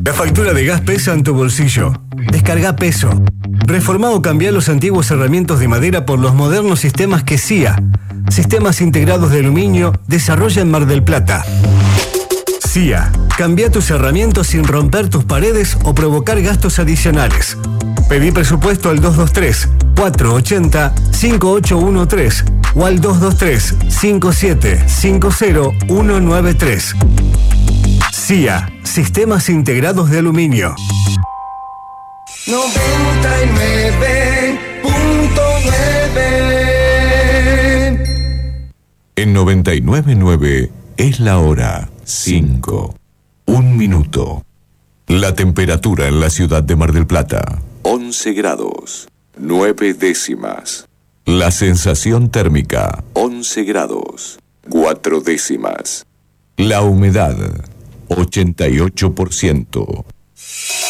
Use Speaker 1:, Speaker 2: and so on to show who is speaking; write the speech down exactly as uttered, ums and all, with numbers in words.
Speaker 1: La factura de gas pesa en tu bolsillo. Descarga Peso. Reformá o cambiá los antiguos herramientas de madera por los modernos sistemas que C I A, Sistemas Integrados de Aluminio, desarrolla en Mar del Plata. C I A. Cambia tus herramientas sin romper tus paredes o provocar gastos adicionales. Pedí presupuesto al dos dos tres, cuatro ocho cero, cinco ocho uno tres o al dos dos tres, cinco siete cinco cero uno nueve tres. C I A. Sistemas Integrados de Aluminio.
Speaker 2: noventa y nueve punto nueve.
Speaker 3: En noventa y nueve punto nueve es la hora cinco. Un minuto. La temperatura en la ciudad de Mar del Plata, once grados, nueve décimas. La sensación térmica, once grados, cuatro décimas. La humedad, ochenta y ocho por ciento.